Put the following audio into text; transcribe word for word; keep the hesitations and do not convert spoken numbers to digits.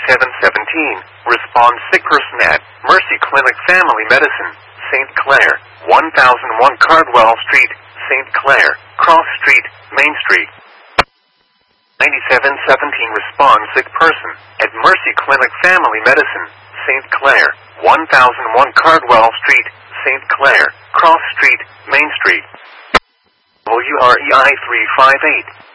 ninety-seven seventeen, respond sick person at Mercy Clinic Family Medicine, Saint Clair, one thousand one Cardwell Street, Saint Clair, Cross Street, Main Street. ninety-seven seventeen, respond sick person at Mercy Clinic Family Medicine, Saint Clair, one thousand one Cardwell Street, Saint Clair, Cross Street, Main Street. W R E I three five eight.